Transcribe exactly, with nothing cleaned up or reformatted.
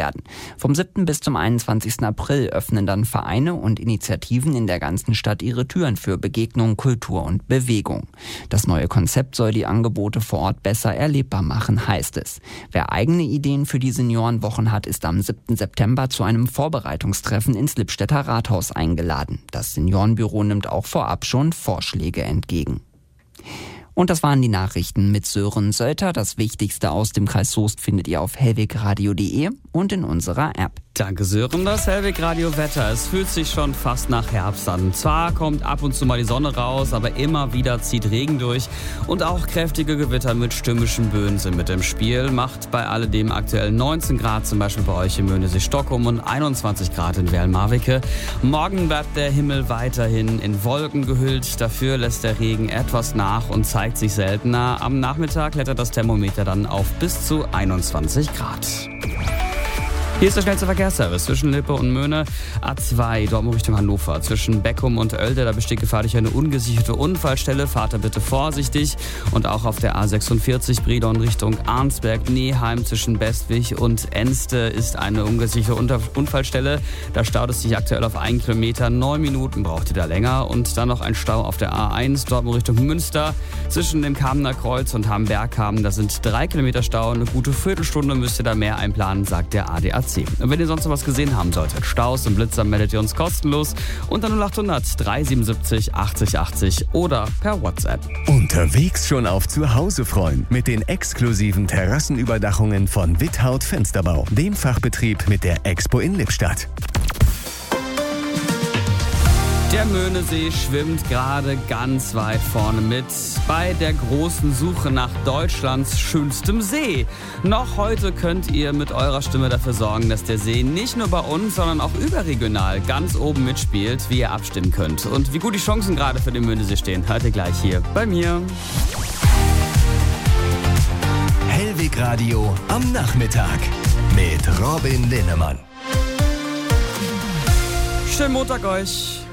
werden. Vom siebten bis zum einundzwanzigsten April öffnen dann Vereine und Initiativen in der ganzen Stadt ihre Türen für Begegnung, Kultur und Bewegung. Das neue Konzept soll die Angebote vor Ort besser erlebbar machen, heißt es. Wer eigene Ideen für die Seniorenwochen hat, ist am siebten September zu einem Vorbereitungstreffen ins Lippstädter Rathaus eingeladen. Das Seniorenbüro nimmt auch vorab schon Vorschläge entgegen. Und das waren die Nachrichten mit Sören Sölter. Das Wichtigste aus dem Kreis Soest findet ihr auf hellwegradio punkt de und in unserer App. Danke Sören, das Hellweg-Radio-Wetter. Es fühlt sich schon fast nach Herbst an. Zwar kommt ab und zu mal die Sonne raus, aber immer wieder zieht Regen durch. Und auch kräftige Gewitter mit stürmischen Böen sind mit im Spiel. Macht bei alledem aktuell neunzehn Grad, zum Beispiel bei euch in Möhnesee-Stockholm und einundzwanzig Grad in Werl-Marwicke. Morgen bleibt der Himmel weiterhin in Wolken gehüllt. Dafür lässt der Regen etwas nach und zeigt sich seltener. Am Nachmittag klettert das Thermometer dann auf bis zu einundzwanzig Grad. Hier ist der schnellste Verkehrsservice zwischen Lippe und Möhne. A zwei, Dortmund Richtung Hannover. Zwischen Beckum und Oelde, da besteht Gefahr durch eine ungesicherte Unfallstelle. Fahrt da bitte vorsichtig. Und auch auf der A sechsundvierzig, Brilon Richtung Arnsberg-Neheim zwischen Bestwig und Enste ist eine ungesicherte Unfallstelle. Da staut es sich aktuell auf einen Kilometer. Neun Minuten braucht ihr da länger. Und dann noch ein Stau auf der A eins, Dortmund Richtung Münster. Zwischen dem Kamener Kreuz und Hamberg-Kamen, da sind drei Kilometer Stau. Eine gute Viertelstunde müsst ihr da mehr einplanen, sagt der A D A C. Und wenn ihr sonst noch was gesehen haben solltet, Staus und Blitzer, meldet ihr uns kostenlos unter null achthundert drei siebenundsiebzig achtzig achtzig oder per WhatsApp. Unterwegs schon auf Zuhause freuen mit den exklusiven Terrassenüberdachungen von Withaut Fensterbau, dem Fachbetrieb mit der Expo in Lippstadt. Der Möhnesee schwimmt gerade ganz weit vorne mit bei der großen Suche nach Deutschlands schönstem See. Noch heute könnt ihr mit eurer Stimme dafür sorgen, dass der See nicht nur bei uns, sondern auch überregional ganz oben mitspielt, wie ihr abstimmen könnt. Und wie gut die Chancen gerade für den Möhnesee stehen, hört ihr gleich hier bei mir. Hellwegradio am Nachmittag mit Robin Linnemann. Schönen Montag euch.